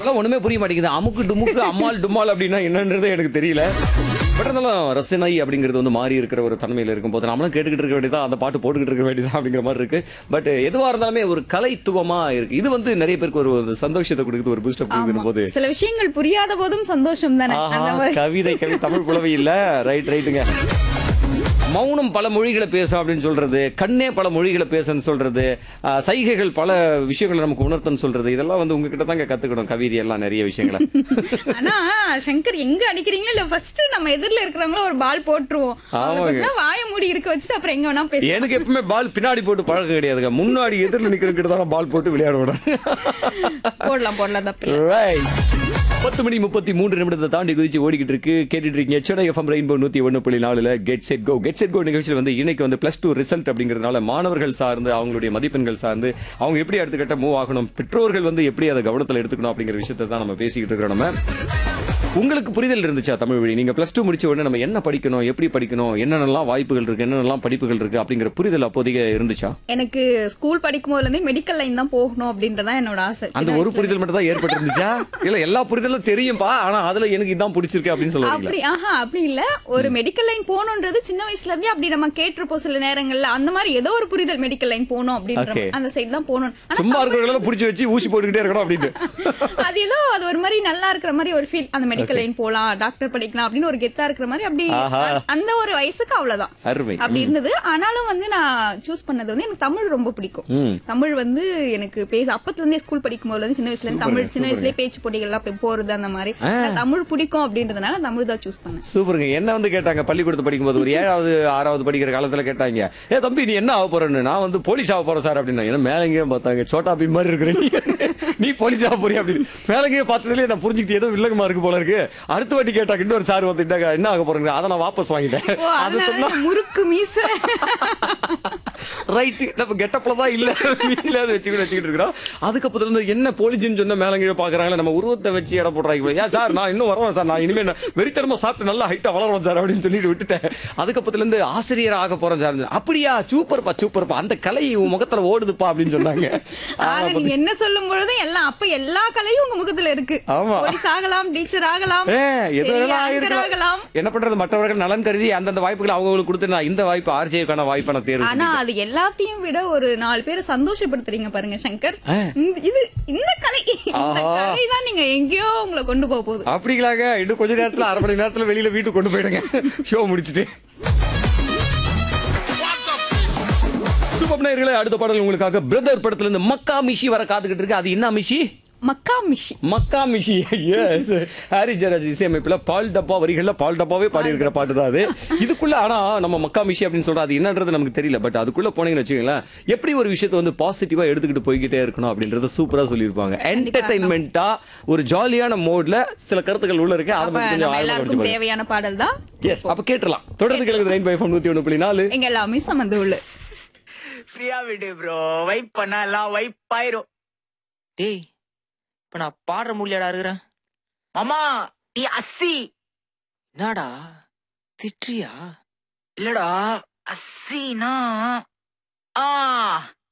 எனக்கெல்லாம் ஒண்ணுமே புரிய மாட்டேங்குது. அமுக்கு டுமுக்கு அம்மாள் டும்மாள் அப்படின்னா என்னன்றது எனக்கு தெரியல. பட் இருந்தாலும் ரசனை அப்படிங்கிறது வந்து மாறி இருக்கிற ஒரு தன்மையில இருக்கும்போது நம்மளும் கேட்டுக்கிட்டு இருக்க வேண்டியதான், அந்த பாட்டு போட்டுக்கிட்டு இருக்க வேண்டியதான் அப்படிங்கிற மாதிரி இருக்கு. பட் எதுவா இருந்தாலுமே ஒரு கலைத்துவமா இருக்கு. இது வந்து நிறைய பேருக்கு ஒரு சந்தோஷத்தை கொடுக்குது, ஒரு பூஸ்டப் கொடுக்குது போது. சில விஷயங்கள் புரியாத போதும் சந்தோஷம் தானே. கவிதை தமிழ் புலவை இல்ல. ரைட்டுங்க. மௌனம் பல மொழிகளை பேசும் அப்படின்னு சொல்றது, கண்ணே பல மொழிகளை பேசுன்னு சொல்றது, சைகைகள் பல விஷயங்களை நமக்கு உணர்த்தன்னு சொல்றது, இதெல்லாம் வந்து உங்ககிட்ட தாங்க கத்துக்கணும் கவிதை எல்லாம் நிறைய விஷயங்களை. ஆனா சங்கர் எங்க அடிக்கிறீங்களோ இல்ல ஃபர்ஸ்ட் நம்ம எதிரில இருக்கிறவங்கள ஒரு பால் போட்டுருவோம். வாய மூடி இருக்க வச்சுட்டு அப்புறம் எங்க வேணா பேச. எனக்கு எப்பவுமே பால் பின்னாடி போட்டு பழக்கம் கிடையாதுங்க. முன்னாடி எதிரில் நிக்கிறவங்க தான் பால் போட்டு விளையாடுவோம். போடலாம் தப்பு. 10:33 தாண்டி குதிச்சு ஓடிக்கிட்டு இருக்கு. கேட்டுட்டு இருக்கீங்க Chennai FM rainbow 101.4 get set go. Get set go நிகழ்ச்சியில் வந்து இன்னைக்கு வந்து +2 ரிசல்ட் அப்படிங்கறதுனால மாணவர்கள் சார்ந்து அவங்களுடைய மதிப்பெண்கள் சார்ந்து அவங்க எப்படி அடுத்த கட்ட மூவ் ஆகணும், பெற்றோர்கள் வந்து எப்படி அதை கவனத்தில் எடுத்துக்கணும் அப்படிங்கிற விஷயத்தை தான் நம்ம பேசிக்கிட்டு இருக்கிறோம். நம்ம உங்களுக்கு புரிதல் இருந்துச்சா தமிழ் வழி? நீங்க +2 முடிச்ச உடனே நம்ம என்ன படிக்கணும், எப்படி படிக்கணும், என்னென்னலாம் வாய்ப்புகள் இருக்கு, என்னென்னலாம் படிப்புகள் இருக்கு அப்படிங்கிற புரிதல் அப்போதைக்கு இருந்துச்சா? எனக்கு ஸ்கூல் படிக்கும் போதுல இருந்தே மெடிக்கல் லைன் தான் போகணும் அப்படின்றதா என்னோட ஆசை. அந்த ஒரு புரிதல் மட்டும் தான் ஏற்பட்டு இருந்துச்சா? இல்ல எல்லா புரிதலும் தெரியும்பா, ஆனா அதுல எனக்கு இதான் பிடிச்சிருக்கு அப்படின்னு சொல்லுவாங்க. அப்படி இல்ல, ஒரு மெடிக்கல் லைன் போகணும்ன்றது சின்ன வயசுல இருந்தே அப்படி நம்ம கேட்டிருப்போம். சில நேரங்கள்ல அந்த மாதிரி ஏதோ ஒரு புரிதல் மெடிக்கல் லைன் போகணும் அப்படின்ற அந்த சைடு தான் போகணும். சும்மா இருக்கிறவங்க புடிச்சு வச்சு ஊசி போட்டுக்கிட்டே இருக்கணும் அப்படின்னு அது ஏதோ அது ஒரு மாதிரி நல்லா இருக்கிற மாதிரி ஒரு ஃபீல். அந்த மெடிக்கல் லைன் போலாம், டாக்டர் படிக்கலாம் அப்படின்னு ஒரு கெத்தா இருக்கிற மாதிரி அப்படி அந்த ஒரு வயசுக்கு அவ்வளவுதான் அப்படி இருந்தது. ஆனாலும் வந்து நான் சூஸ் பண்ணது வந்து எனக்கு தமிழ் ரொம்ப பிடிக்கும். தமிழ் வந்து எனக்கு பேச அப்பத்துல இருந்தே ஸ்கூல் படிக்கும் போதுல இருந்து சின்ன வயசுல இருந்து தமிழ், சின்ன வயசுலயே பேச்சு போட்டிகள் எல்லாம் போறது அந்த மாதிரி தமிழ் பிடிக்கும் அப்படின்றதுனால தமிழ் தான் சூஸ் பண்ணேன். சூப்பருங்க. என்ன வந்து கேட்டாங்க பள்ளிக்கூடத்து படிக்கும் போது, ஒரு 7வது 6வது படிக்கிற காலத்துல கேட்டாங்க, ஏ தம்பி நீ என்ன ஆக போறேன்னு. நான் வந்து போலீஸ் ஆக போறேன் சார் அப்படின்னா. ஏன்னா மேலங்கேயும் பார்த்தாங்க, சோட்டா பீம் மாதிரி இருக்கிற நீ போலீஸ் ஆக போறியா அப்படின்னு. மேலங்கேயே பார்த்ததுலேயே நான் புரிஞ்சுக்கிட்டு ஏதோ வில்லங்கமா இருக்கு போல இருக்கு. அடுத்த வாட்டி கேட்டாங்க இன்னொரு சார் வந்து என்ன ஆக போறீங்க, அதை நான் வாபஸ் வாங்கிட்டேன். முறுக்கு மீச ரைட், நம்ம கெட்டப்ல தான் இல்ல வச்சுக்கிட்டு இருக்கிறோம். அதுக்கப்புறம் இருந்து என்ன போலீஸ்ன்னு சொன்ன மேலங்கீழ பாக்குறாங்களே, நம்ம உருவத்தை வச்சு இட போடுறாங்க. ஏன் சார் நான் இன்னும் வரவேன் சார், நான் இனிமே வெறித்தனமா சாப்பிட்டு நல்லா ஹைட்டா வளருவேன் சார் அப்படின்னு சொல்லிட்டு விட்டுட்டேன். அதுக்கப்புறத்துல இருந்து ஆசிரியர் ஆக போறேன் சார். அப்படியா, சூப்பர்ப்பா அந்த கலை உன் முகத்துல ஓடுதுப்பா அப்படின்னு சொன்னாங்க. நீங்க என்ன சொல்லும் பொழுது எல்லாம் அப்ப எல்லா கலையும் உங்க முகத்துல இருக்கு. போலீஸ் ஆகலாம், டீச்சர் ஆகலாம், என்ன பண்றது, மற்றவர்கள் நலன் கருதி அந்தந்த வாய்ப்புகள் அவங்களுக்கு கொடுத்து நான் இந்த வாய்ப்பு ஆர்ஜேக்கான வாய்ப்பை நான் தேர்வு. ஆனா அது எல்லாத்தையும் விட ஒரு 4 பேரை சந்தோஷப்படுத்துறீங்க பாருங்க சங்கர். இது இந்த கலை தான் நீங்க எங்கேயோ உங்களை கொண்டு போக போகுது. அப்படிங்களாங்க. இன்னும் கொஞ்ச நேரத்துல 1/2 மணி நேரத்துல வெளியில வீட்டுக்கு கொண்டு போயிடுங்க ஷோ முடிச்சுட்டு. சூப்பர் நேயர்களே, அடுத்த பாடல் உங்களுக்காக பிரதர் படத்துல இருந்து மக்கா மிஷி வர காத்துக்கிட்டு இருக்கு. அது என்ன மிஷி? மக்கா மிஷி. எஸ், ஹாரி ஜெயராஜ் இசையமைப்புல பால் டப்பா வரிகள்ல பால் டப்பாவே பாடி இருக்கிற பாட்டு தான் அது. இதுக்குள்ள ஆனா நம்ம மக்கா மிஷி அப்படின்னு சொல்றோம், அது என்னன்றது நமக்கு தெரியல. பட் அதுக்குள்ள போனீங்கன்னு வச்சுக்கோங்களேன், எப்படி ஒரு விஷயத்தை வந்து பாசிட்டிவா எடுத்துக்கிட்டு போய்கிட்டே இருக்கணும் அப்படின்றத சூப்பரா சொல்லியிருப்பாங்க. என்டர்டைன்மெண்டா ஒரு ஜாலியான மோட்ல சில கருத்துக்கள் உள்ள இருக்கு. அது கொஞ்சம் தேவையான பாடல் தான். எஸ், அப்ப கேட்டலாம். தொடர்ந்து கேளுங்க. ரெயின்போ எஃப்எம் 101.4 எங்க எல்லாமே சமந்து உள்ள. ஃப்ரீயா விடு ப்ரோ, வைப் பண்ணா எல்லாம் வைப் ஆயிரும். டேய், இப்ப நான் பாடுற முடியலடா இருக்கிறேன். மாமா நீ அஸ்ஸி. என்னடா திட்றியா? இல்லடா, அஸ்ஸினா